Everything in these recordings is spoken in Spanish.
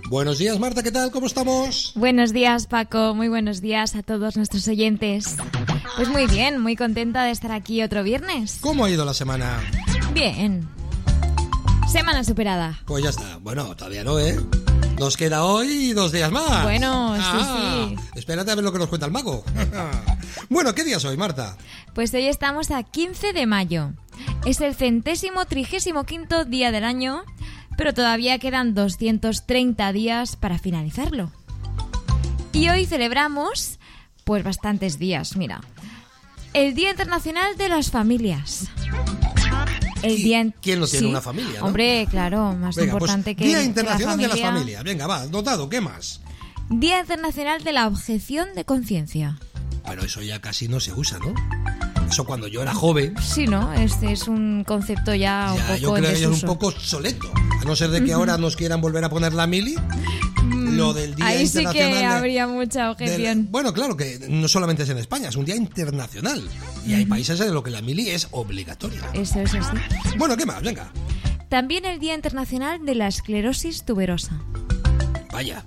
Buenos días, Marta, ¿qué tal? ¿Cómo estamos? Buenos días, Paco. Muy buenos días a todos nuestros oyentes. Pues muy bien, muy contenta de estar aquí otro viernes. ¿Cómo ha ido la semana? Bien. Semana superada. Pues ya está. Bueno, todavía no, ¿eh? Nos queda hoy 2 días más. Bueno, sí. Espérate a ver lo que nos cuenta el mago. Bueno, ¿qué día es hoy, Marta? Pues hoy estamos a 15 de mayo. Es el 135º día del año, pero todavía quedan 230 días para finalizarlo. Y hoy celebramos, pues bastantes días, mira. El Día Internacional de las Familias. ¿Quién no tiene una familia, no? Hombre, claro, más importante que Día Internacional de las Familias. Venga, va, notado, ¿qué más? Día Internacional de la Objeción de Conciencia. Pero eso ya casi no se usa, ¿no? Eso cuando yo era joven. Sí, ¿no? Este es un concepto ya un poco yo creo en que desuso. es un poco obsoleto. A no ser de que ahora nos quieran volver a poner la mili. Lo del Día ahí sí Internacional que habría mucha objeción. Bueno, claro, que no solamente es en España, es un día internacional. Y hay países en los que la mili es obligatoria. Eso es así. Bueno, ¿qué más? Venga. También el Día Internacional de la Esclerosis Tuberosa. Vaya.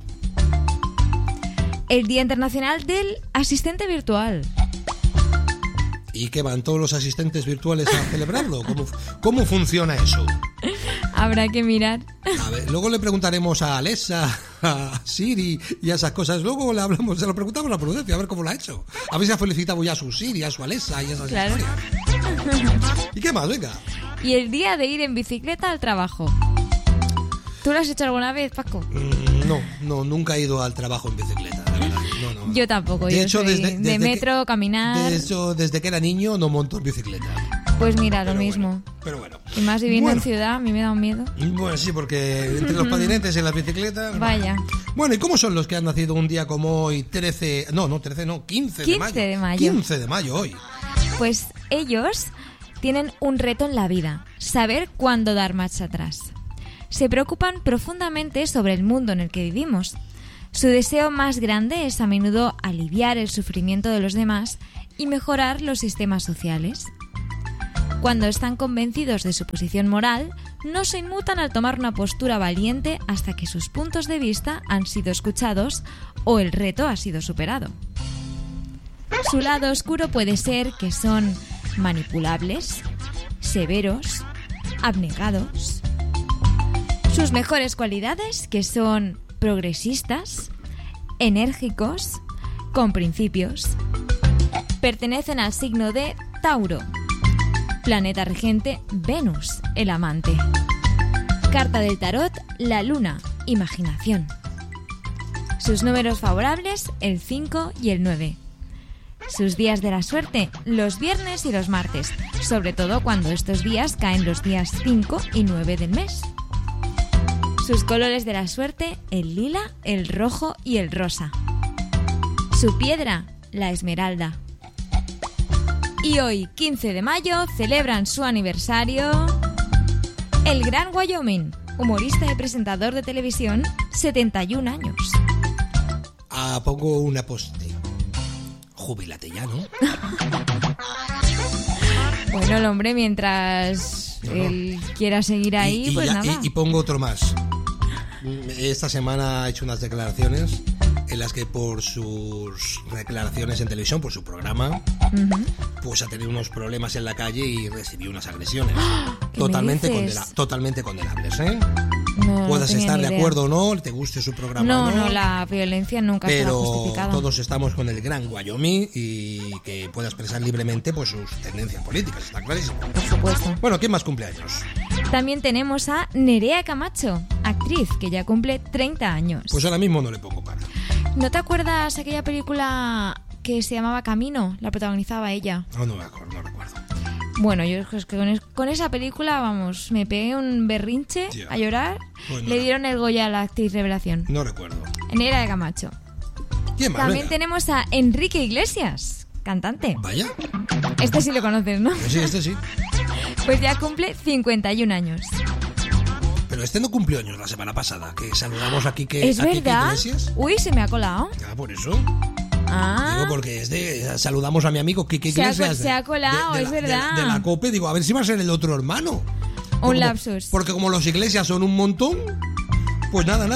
El Día Internacional del Asistente Virtual. ¿Y qué van todos los asistentes virtuales a celebrarlo? ¿Cómo funciona eso? Habrá que mirar. A ver, luego le preguntaremos a Alexa, a Siri y a esas cosas. Luego se lo preguntamos a Prudencia, a ver cómo lo ha hecho. A ver si ha felicitado ya a su Siri, a su Alexa y esas historias. ¿Y qué más? Venga. Y el día de ir en bicicleta al trabajo. ¿Tú lo has hecho alguna vez, Paco? No, nunca he ido al trabajo en bicicleta, la verdad. No. Yo tampoco, de yo hecho, soy desde metro, caminar. De hecho, desde que era niño no monto en bicicleta. Pues mira, lo mismo. Pero bueno. Y más viviendo en ciudad, a mí me da un miedo. Bueno, sí, porque entre los patinetes y las bicicletas... Vaya. Bueno, ¿y cómo son los que han nacido un día como hoy, 15 de mayo? 15 de mayo hoy. Pues ellos tienen un reto en la vida, saber cuándo dar marcha atrás. Se preocupan profundamente sobre el mundo en el que vivimos. Su deseo más grande es a menudo aliviar el sufrimiento de los demás y mejorar los sistemas sociales. Cuando están convencidos de su posición moral, no se inmutan al tomar una postura valiente hasta que sus puntos de vista han sido escuchados o el reto ha sido superado. Su lado oscuro puede ser que son manipulables, severos, abnegados. Sus mejores cualidades, que son progresistas, enérgicos, con principios. Pertenecen al signo de Tauro. Planeta regente, Venus, el amante. Carta del tarot, la luna, imaginación. Sus números favorables, el 5 y el 9. Sus días de la suerte, los viernes y los martes, sobre todo cuando estos días caen los días 5 y 9 del mes. Sus colores de la suerte, el lila, el rojo y el rosa. Su piedra, la esmeralda. Y hoy, 15 de mayo, celebran su aniversario el Gran Wyoming, humorista y presentador de televisión, 71 años. Pongo una poste. Jubílate ya, ¿no? Bueno, el hombre, mientras él quiera seguir ahí, pues nada. Y pongo otro más. Esta semana ha hecho unas declaraciones en las que por sus declaraciones en televisión, por su programa, pues ha tenido unos problemas en la calle y recibió unas agresiones. Totalmente condenables, ¿eh? Puedas estar de acuerdo o no, te guste su programa o no. No, la violencia nunca estará justificada. Pero todos estamos con el Gran Wyoming y que pueda expresar libremente pues sus tendencias políticas, está clarísimo. Por supuesto. Bueno, ¿quién más cumpleaños? También tenemos a Nerea Camacho, actriz que ya cumple 30 años. Pues ahora mismo no le pongo cara. ¿No te acuerdas aquella película que se llamaba Camino? La protagonizaba ella. No me acuerdo, no recuerdo. Bueno, yo es que con esa película, vamos, me pegué un berrinche a llorar. Pues le dieron el Goya a la actriz revelación. No recuerdo. Nerea de Camacho. ¿Quién más? También tenemos a Enrique Iglesias, cantante. Vaya. Este sí lo conoces, ¿no? Sí, este sí. Pues ya cumple 51 años. Pero este no cumplió años la semana pasada, que saludamos aquí que ¿Es verdad? Iglesias. Uy, se me ha colado. Ya, por eso. Digo, porque saludamos a mi amigo Quique Iglesias. Se ha colado, es verdad. De la COPE, digo, a ver si va a ser el otro hermano. Un lapsus. Porque como los Iglesias son un montón, pues nada.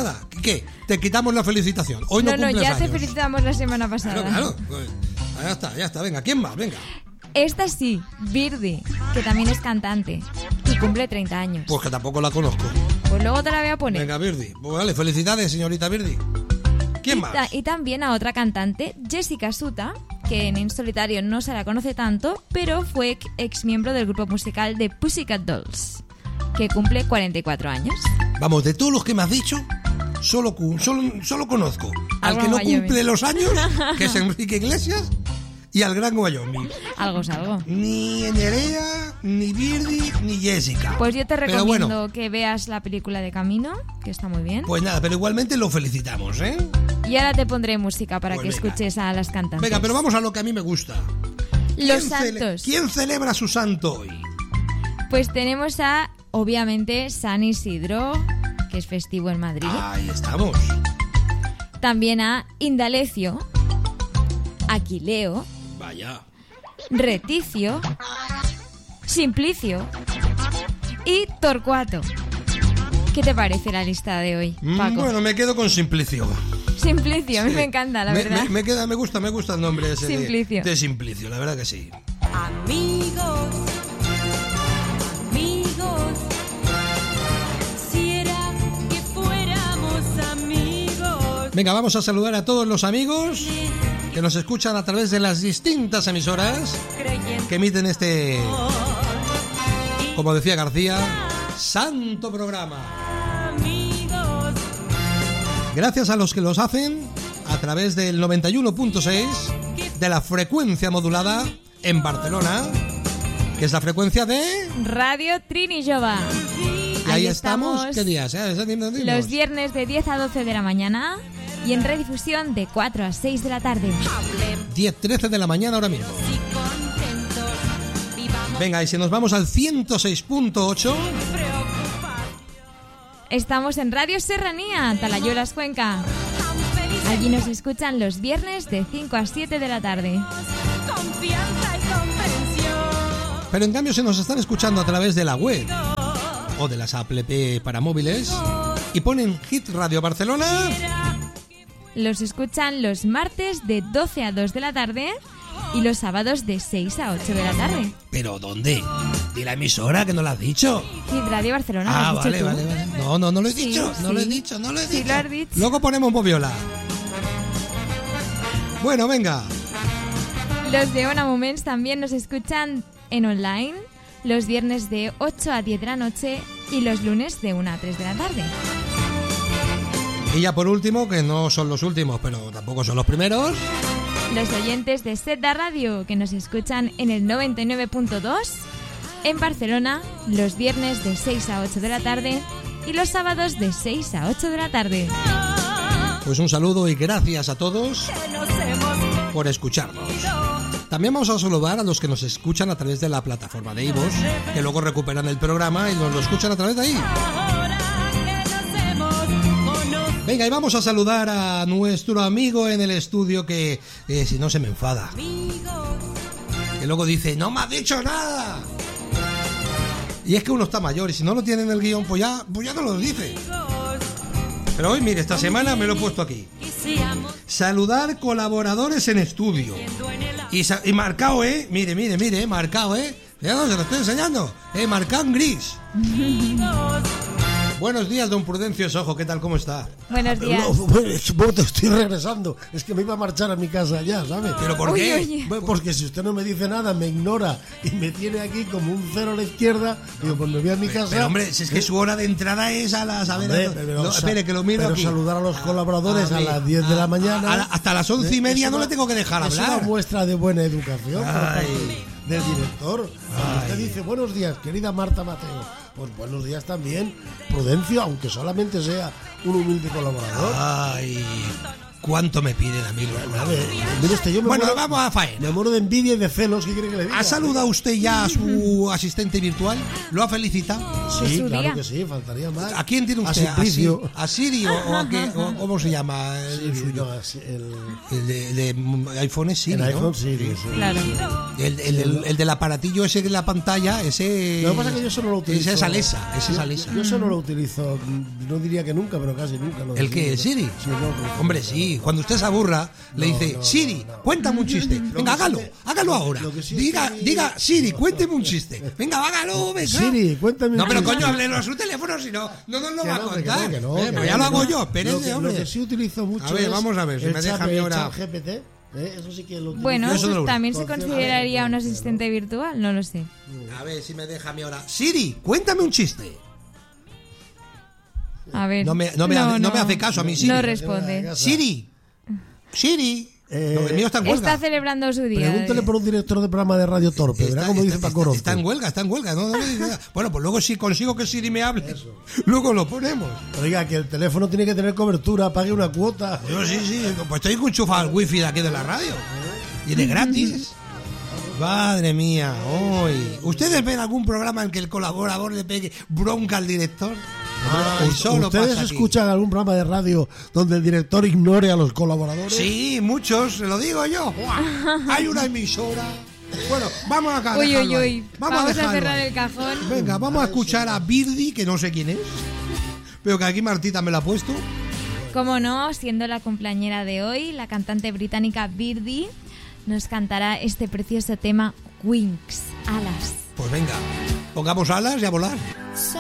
qué? Te quitamos la felicitación. Hoy no cumples ya años. te felicitamos la semana pasada. Claro. Pues, ya está. Venga, ¿quién más? Venga. Esta sí, Birdie, que también es cantante y cumple 30 años. Pues que tampoco la conozco. Pues luego te la voy a poner. Venga, Birdie. Pues vale, felicidades, señorita Birdie. ¿Quién más? Y también a otra cantante, Jessica Suta, que en solitario no se la conoce tanto, pero fue ex miembro del grupo musical de Pussycat Dolls, que cumple 44 años. Vamos, de todos los que me has dicho, solo conozco al que no Wyoming. cumple los años, que es Enrique Iglesias, y al Gran Wyoming. Algo es algo. Ni Nerea, ni Birdie, ni Jessica. Pues yo te Pero recomiendo bueno, que veas la película de Camino, que está muy bien. pues nada, pero igualmente lo felicitamos, ¿eh? Y ahora te pondré música para Pues que venga. escuches a las cantantes. Venga, pero vamos a lo que a mí me gusta. Los ¿Quién santos. ¿Quién celebra su santo hoy? Pues tenemos a, obviamente, San Isidro, que es festivo en Madrid. Ahí estamos. También a Indalecio, Aquileo, Vaya. Reticio, Simplicio y Torcuato. ¿Qué te parece la lista de hoy, Paco? Bueno, me quedo con Simplicio. Simplicio, a mí Sí. me encanta, la verdad. Me gusta el nombre ese Simplicio. de Simplicio, la verdad que sí. Amigos, quisiera que fuéramos amigos. Venga, vamos a saludar a todos los amigos que nos escuchan a través de las distintas emisoras que emiten este, como decía García, santo programa. Amigos, Gracias a los que los hacen a través del 91.6 de la frecuencia modulada en Barcelona, que es la frecuencia de... Radio Trini Jova. Y ahí estamos. ¿Qué días? Dinos. Los viernes de 10 a 12 de la mañana y en redifusión de 4 a 6 de la tarde. 10:13 de la mañana ahora mismo. y contentos, vivamos Venga, y si nos vamos al 106.8... preocupados, Estamos en Radio Serranía, Talayuelas, Cuenca. tan felices, Allí nos escuchan los viernes de 5 a 7 de la tarde. confianza y comprensión. Pero en cambio se nos están escuchando a través de la web o de las app para móviles y ponen Hit Radio Barcelona. Los escuchan los martes de 12 a 2 de la tarde y los sábados de 6 a 8 de la tarde. ¿Pero dónde? Di la emisora, que no lo has dicho. Hit Radio Barcelona, ¿lo Ah, has dicho vale, tú? vale. No lo he Sí, dicho, no sí. lo he dicho. Sí, lo has dicho. Luego ponemos Moviola. Bueno, venga. Los de Ona Moments también nos escuchan en online los viernes de 8 a 10 de la noche y los lunes de 1 a 3 de la tarde. Y ya por último, que no son los últimos, pero tampoco son los primeros, Los oyentes de Setda Radio que nos escuchan en el 99.2 en Barcelona los viernes de 6 a 8 de la tarde y los sábados de 6 a 8 de la tarde. pues un saludo y gracias a todos Que nos hemos por escucharnos. También vamos a saludar a los que nos escuchan a través de la plataforma de iVoox, que luego recuperan el programa y nos lo escuchan a través de ahí. ahora que nos hemos conocido. Venga, y vamos a saludar a nuestro amigo en el estudio que, si no, se me enfada. Que luego dice, no me has dicho nada. Y es que uno está mayor y si no lo tiene en el guión, pues ya no lo dice. Pero hoy, mire, esta semana me lo he puesto aquí. Saludar colaboradores en estudio. Y marcado, mire, marcado, Mira, se lo estoy enseñando. Marcado en gris. Buenos días, don Prudencio Sojo, ¿qué tal? ¿Cómo está? Buenos días. Bueno, te estoy regresando. Es que me iba a marchar a mi casa ya, ¿sabes? ¿Pero por Uy, qué? oye. Bueno, porque si usted no me dice nada, me ignora y me tiene aquí como un cero a la izquierda, digo, pues me voy a mi casa. Pero hombre, si es que su hora de entrada es a las... A ver, Hombre, espere, que lo miro pero aquí. saludar a los colaboradores a ver, las 10 de la mañana. hasta las 11:30 no le tengo que dejar Es hablar. una muestra de buena educación por parte Ay. del director. Cuando usted dice, buenos días, querida Marta Mateo. Pues buenos días también, Prudencio, aunque solamente sea un humilde colaborador. Ay, ¿Cuánto me piden a mí los A ver, mire usted, yo me Bueno, muero, vamos a faena. me muero de envidia y de celos. ¿Qué quiere que le diga? ¿Ha saludado usted ya a su asistente virtual? ¿Lo ha felicitado? Sí, su claro día. que sí, faltaría más. ¿A quién tiene A usted? Simplicio. ¿A Siri o a qué? O ¿cómo se llama? Sí, El suyo. no, así, El de iPhone es Siri, el ¿no? iPhone sí. Claro. El del aparatillo ese de la pantalla, ese... Lo que pasa es que yo eso no lo utilizo. Ese es Alexa, ese es Alexa. Yo eso no lo utilizo, no diría que nunca, pero casi nunca. Lo ¿El qué? utilizo. ¿Siri? Sí, no, pero- Hombre, sí. Cuando usted se aburra, le dice, no, Siri, no. cuéntame un chiste. Venga, que sí hágalo, que- hágalo ahora. lo que sí es Diga, que- diga, Siri, cuénteme un chiste. Venga, hágalo, venga. Siri, cuéntame No, un pero chiste. coño, háblenlo a su teléfono, si no, no nos lo Que va a no, que contar. no, que no, Pues que ya no, lo hago que no. yo, espérense, Lo hombre. que sí utilizo mucho A ver, es vamos a ver, si el me deja chat- mi el hora. chat GPT. Eso sí que lo utilizo. Bueno, Eso no lo- también se Con consideraría un cierta asistente virtual, no lo sé. A ver si me deja mi hora. Siri, cuéntame un chiste. A ver. No me hace caso a mí, Siri. No responde. Siri, Siri. No, el mío está en huelga. Está celebrando su día. Pregúntele por un director de programa de Radio Torpe, verá cómo dice Paco Orozco. Está en huelga, no me dice nada. Bueno, pues luego si consigo que Siri me hable, luego lo ponemos. Oiga, que el teléfono tiene que tener cobertura, pague una cuota. Yo sí, pues estoy enchufado al wifi de aquí de la radio. Y de gratis. Madre mía, hoy. ¿Ustedes ven algún programa en que el colaborador le pegue bronca al director? Pues solo ¿Ustedes pasa aquí. escuchan algún programa de radio donde el director ignore a los colaboradores? Sí, muchos, se lo digo yo. ¡Buah! Hay una emisora. Bueno, vamos acá. Uy, dejarlo uy, ahí. uy. Vamos a dejarlo cerrar ahí. el cajón. Venga, vamos a escuchar a Birdi, que no sé quién es. Pero que aquí Martita me la ha puesto. Como no, siendo la cumpleañera de hoy, la cantante británica Birdy nos cantará este precioso tema Wings, alas. Pues venga, pongamos alas y a volar.